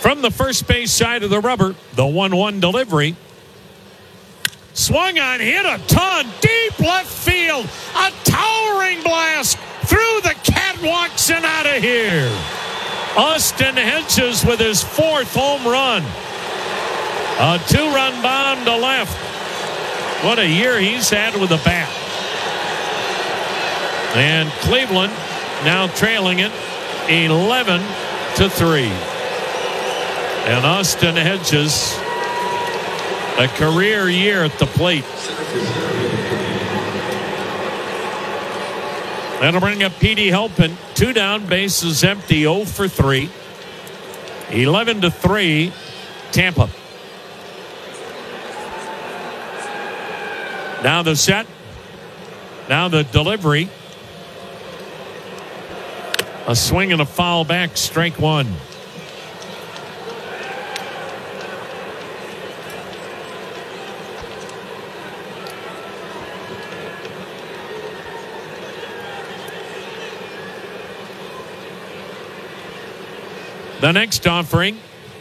From the first base side of the rubber, the 1-1 delivery. Swung on, hit a ton, deep left field. A towering blast through the catwalks and out of here. Austin Hedges with his 4th home run. A 2-run bomb to left. What a year he's had with the bat. And Cleveland now trailing it 11-3. And Austin Hedges, a career year at the plate. That'll bring up Petey Helpin. 2 down, bases empty, 0 for 3. 11-3, Tampa. Now the set. Now the delivery. A swing and a foul back, strike 1. The next offering.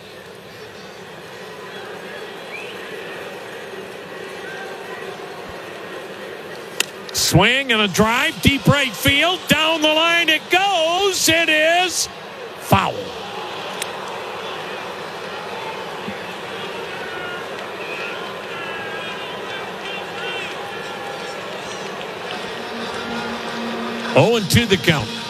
Swing and a drive, deep right field, down the line it goes. It is foul. Oh, and 2 the count.